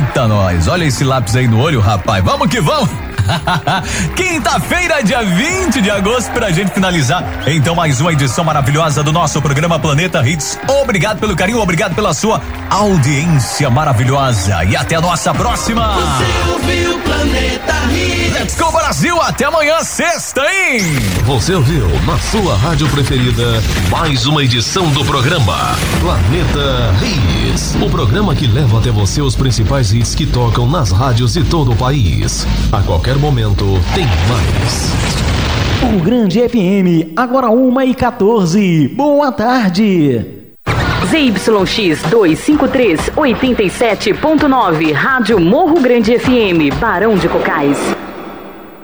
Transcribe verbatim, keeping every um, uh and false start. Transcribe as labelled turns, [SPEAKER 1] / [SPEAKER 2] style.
[SPEAKER 1] Eita, nós. Olha esse lápis aí no olho, rapaz. Vamos que vamos. Quinta-feira, dia vinte de agosto, pra gente finalizar então mais uma edição maravilhosa do nosso programa Planeta Hits. Obrigado pelo carinho, obrigado pela sua audiência maravilhosa e até a nossa próxima.
[SPEAKER 2] Você ouviu Planeta Hits.
[SPEAKER 1] Let's go Brasil, até amanhã, sexta, hein?
[SPEAKER 3] Você ouviu na sua rádio preferida mais uma edição do programa Planeta Hits, o programa que leva até você os principais hits que tocam nas rádios de todo o país. A qualquer momento tem mais.
[SPEAKER 4] O Grande F M, agora uma e quatorze. Boa tarde.
[SPEAKER 5] Z Y X duzentos e cinquenta e três, oitenta e sete ponto nove, Rádio Morro Grande F M, Barão de Cocais.